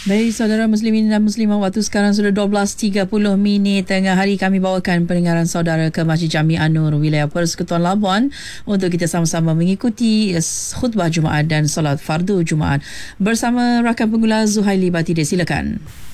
Baik, saudara muslimin dan muslimah, waktu sekarang sudah 12.30 tengah hari kami bawakan pendengaran saudara ke Masjid Jami An-Nur wilayah Persekutuan Labuan untuk kita sama-sama mengikuti khutbah Jumaat dan solat fardu Jumaat bersama rakan penggula Zuhaili Batide. Silakan.